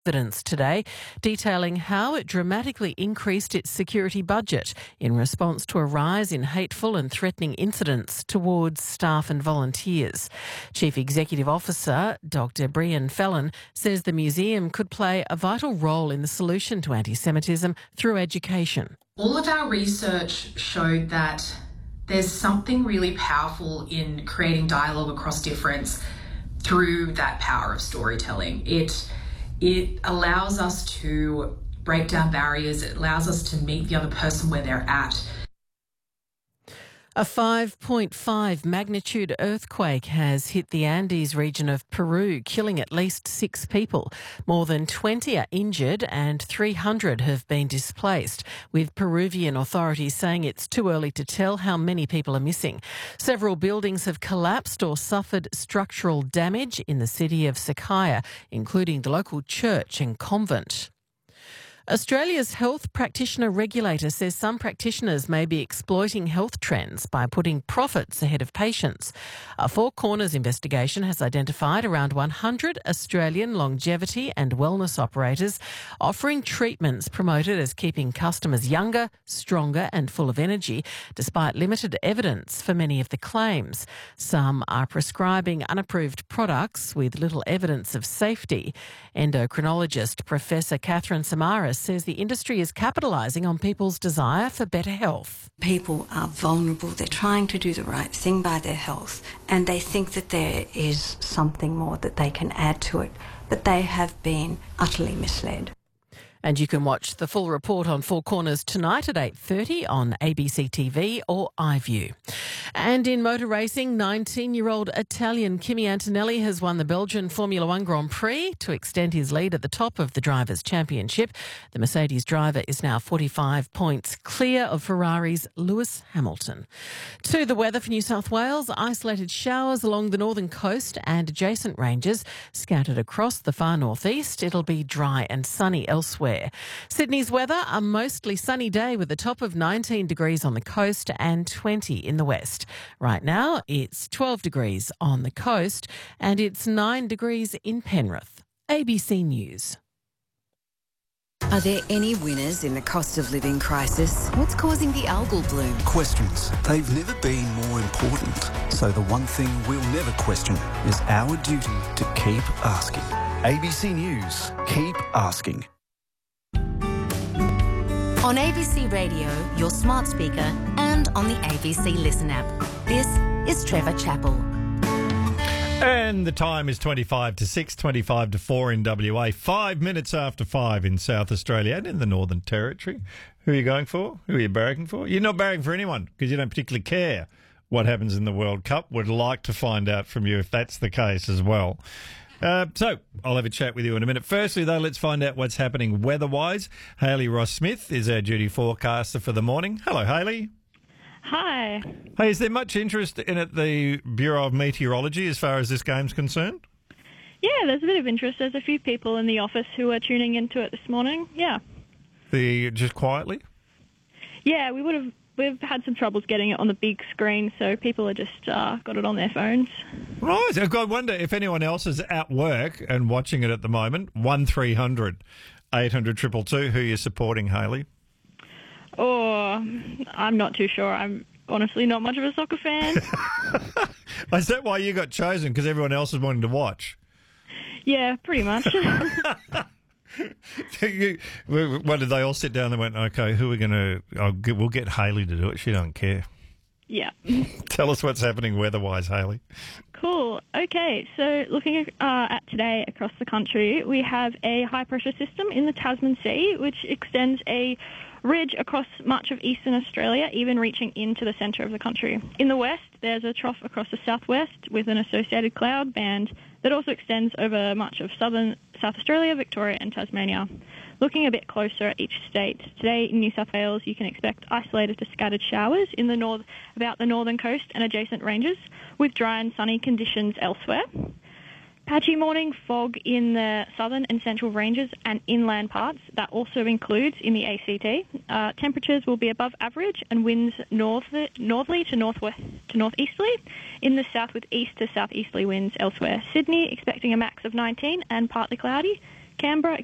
evidence today, detailing how it dramatically increased its security budget in response to a rise in hateful and threatening incidents towards staff and volunteers. Chief Executive Officer Dr. Brian Fallon says the museum could play a vital role in the solution to anti-Semitism through education. All of our research showed that there's something really powerful in creating dialogue across difference through that power of storytelling. It allows us to break down barriers. It allows us to meet the other person where they're at. A 5.5 magnitude earthquake has hit the Andes region of Peru, killing at least 6 people. More than 20 are injured and 300 have been displaced, with Peruvian authorities saying it's too early to tell how many people are missing. Several buildings have collapsed or suffered structural damage in the city of Sakaya, including the local church and convent. Australia's health practitioner regulator says some practitioners may be exploiting health trends by putting profits ahead of patients. A Four Corners investigation has identified around 100 Australian longevity and wellness operators offering treatments promoted as keeping customers younger, stronger and full of energy, despite limited evidence for many of the claims. Some are prescribing unapproved products with little evidence of safety. Endocrinologist Professor Catherine Samaras says the industry is capitalising on people's desire for better health. People are vulnerable. They're trying to do the right thing by their health, and they think that there is something more that they can add to it, but they have been utterly misled. And you can watch the full report on Four Corners tonight at 8:30 on ABC TV or iView. And in motor racing, 19-year-old Italian Kimi Antonelli has won the Belgian Formula One Grand Prix to extend his lead at the top of the Drivers' Championship. The Mercedes driver is now 45 points clear of Ferrari's Lewis Hamilton. To the weather for New South Wales, isolated showers along the northern coast and adjacent ranges scattered across the far northeast. It'll be dry and sunny elsewhere. Sydney's weather, a mostly sunny day with a top of 19 degrees on the coast and 20 in the west. Right now, it's 12 degrees on the coast and it's 9 degrees in Penrith. ABC News. Are there any winners in the cost of living crisis? What's causing the algal bloom? Questions. They've never been more important. So the one thing we'll never question is our duty to keep asking. ABC News. Keep asking. On ABC Radio, your smart speaker, and on the ABC Listen app. This is Trevor Chappell. And the time is 25 to 6, 25 to 4 in WA, 5 minutes after 5 in South Australia and in the Northern Territory. Who are you going for? Who are you barracking for? You're not barracking for anyone because you don't particularly care what happens in the World Cup. Would like to find out from you if that's the case as well. So I'll have a chat with you in a minute. Firstly, though, let's find out what's happening weather-wise. Hayley Ross-Smith is our duty forecaster for the morning. Hello, Hayley. Hi. Hey, is there much interest in at the Bureau of Meteorology as far as this game's concerned? Yeah, there's a bit of interest. There's a few people in the office who are tuning into it this morning. Yeah. Just quietly? Yeah, we've had some troubles getting it on the big screen, so people are just got it on their phones. Right. I wonder if anyone else is at work and watching it at the moment. 1300 800 222. Who are you supporting, Hayley? Oh, I'm not too sure. I'm honestly not much of a soccer fan. Is that why you got chosen? Because everyone else is wanting to watch? Yeah, pretty much. What did they all sit down and went, okay, who are we going to... We'll get Hayley to do it. She don't care. Yeah. Tell us what's happening weather-wise, Hayley. Cool. Okay, so looking at today across the country, we have a high-pressure system in the Tasman Sea, which extends a ridge across much of eastern Australia, even reaching into the centre of the country. In the west, there's a trough across the southwest with an associated cloud band that also extends over much of southern South Australia, Victoria and Tasmania. Looking a bit closer at each state, today in New South Wales you can expect isolated to scattered showers in the about the northern coast and adjacent ranges, with dry and sunny conditions elsewhere. Patchy morning fog in the southern and central ranges and inland parts. That also includes in the ACT. Temperatures will be above average and winds northerly to northwest to northeasterly. In the south with east to southeasterly winds elsewhere. Sydney expecting a max of 19 and partly cloudy. Canberra